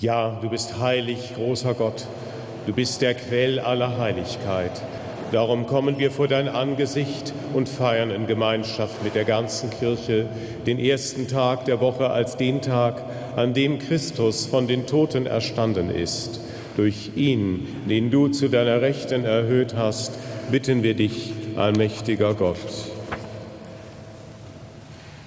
Ja, du bist heilig, großer Gott. Du bist der Quell aller Heiligkeit. Darum kommen wir vor dein Angesicht und feiern in Gemeinschaft mit der ganzen Kirche den ersten Tag der Woche als den Tag, an dem Christus von den Toten erstanden ist. Durch ihn, den du zu deiner Rechten erhöht hast, bitten wir dich, allmächtiger Gott.